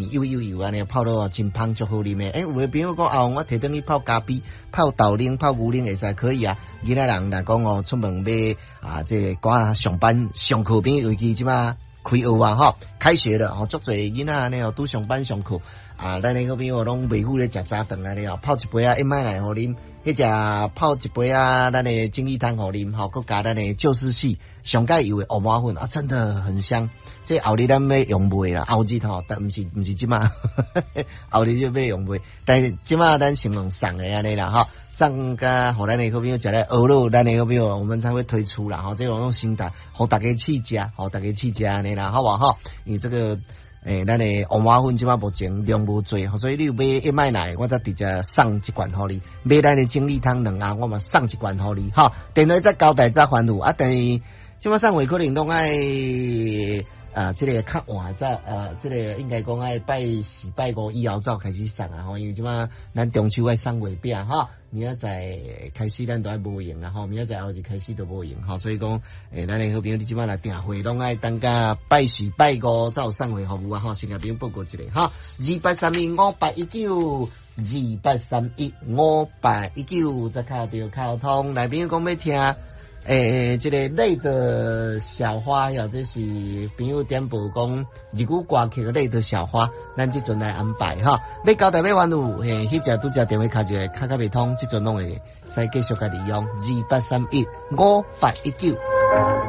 油安尼泡到真香足好啉诶。有诶朋友讲啊，我摕倒去泡咖啡、泡豆奶、泡牛奶会使可以啊。囡仔人若讲哦，出门要啊，这赶上班上课边，尤其即马开学啊吼，开学了吼，足侪囡仔安尼哦，拄上班上课啊，咱迄个边哦拢袂赴咧食早顿安尼哦，泡一杯啊燕麦奶互啉。迄只泡一杯啊，咱的精力汤互啉，吼，佮加咱的救湿器上盖油的欧麻粉啊，真的很香。这后日咱要用卖啦，后日吼，但毋是即马，后日就要用卖。但是即马咱先用送的安尼啦，吼，送甲互咱的好朋友食咧鹅肉，咱的好朋友我们才会推出啦，吼，这种新蛋，互大家试食，互大家试食安尼啦，好不好？因为这个。咱的欧麻粉即马目前量无多，所以你有买燕麦奶，我则直接送一罐互你；买咱的精力汤2盒，我嘛送一罐互你。哈，电话再交代再还有啊，但是即马送货可能拢爱这个较晚早这个应该讲爱拜4拜5以后早开始送啊，吼，因为即马咱中秋爱送月饼哈，明仔载开始咱都爱无闲啊，吼，明仔载后日开始都无闲，吼，所以讲咱的好朋友你即马来订货拢爱等甲拜4拜5才有送货服务啊，吼，先甲朋友报告一下哈，28315819，28315819，再卡到卡通，来朋友讲要听。这个累的小花呀，这是朋友点播讲日语歌曲的累的小花，咱这阵来安排哈。要交代要还有，迄只拄只电话卡一个卡袂通，这阵拢会使继续甲利用28315819。